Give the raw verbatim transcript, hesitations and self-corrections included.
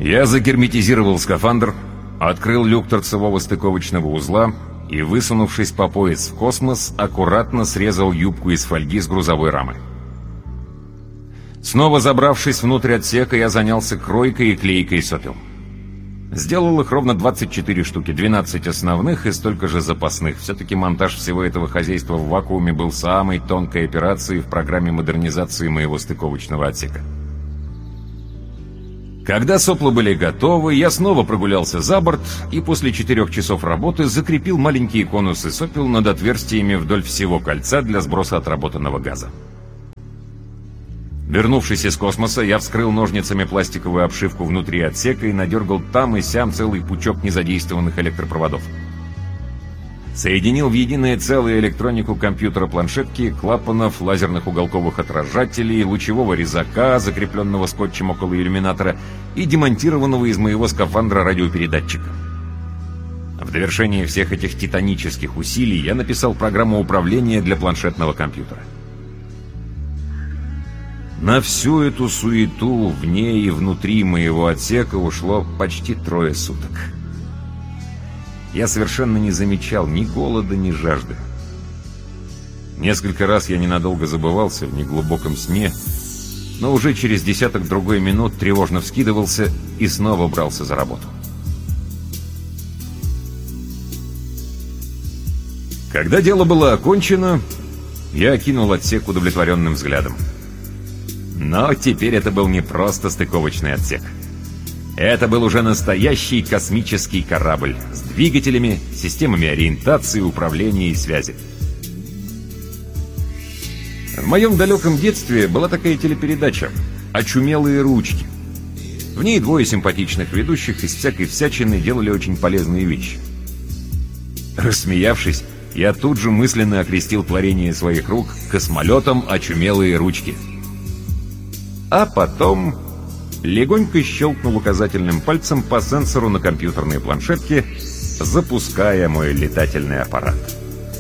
Я загерметизировал скафандр, открыл люк торцевого стыковочного узла и, высунувшись по пояс в космос, аккуратно срезал юбку из фольги с грузовой рамы. Снова забравшись внутрь отсека, я занялся кройкой и клейкой сопел. Сделал их ровно двадцать четыре штуки, двенадцать основных и столько же запасных. Все-таки монтаж всего этого хозяйства в вакууме был самой тонкой операцией в программе модернизации моего стыковочного отсека. Когда сопла были готовы, я снова прогулялся за борт и после четырех часов работы закрепил маленькие конусы сопел над отверстиями вдоль всего кольца для сброса отработанного газа. Вернувшись из космоса, я вскрыл ножницами пластиковую обшивку внутри отсека и надергал там и сям целый пучок незадействованных электропроводов. Соединил в единое целое электронику компьютера, планшетки, клапанов, лазерных уголковых отражателей, лучевого резака, закрепленного скотчем около иллюминатора, и демонтированного из моего скафандра радиопередатчика. В довершение всех этих титанических усилий я написал программу управления для планшетного компьютера. На всю эту суету вне и внутри моего отсека ушло почти трое суток. Я совершенно не замечал ни голода, ни жажды. Несколько раз я ненадолго забывался в неглубоком сне, но уже через десяток-другой минут тревожно вскидывался и снова брался за работу. Когда дело было окончено, я окинул отсек удовлетворенным взглядом. Но теперь это был не просто стыковочный отсек. Это был уже настоящий космический корабль с двигателями, системами ориентации, управления и связи. В моем далеком детстве была такая телепередача «Очумелые ручки». В ней двое симпатичных ведущих из всякой всячины делали очень полезные вещи. Рассмеявшись, я тут же мысленно окрестил творение своих рук космолетом «Очумелые ручки». А потом легонько щелкнул указательным пальцем по сенсору на компьютерной планшетке, запуская мой летательный аппарат.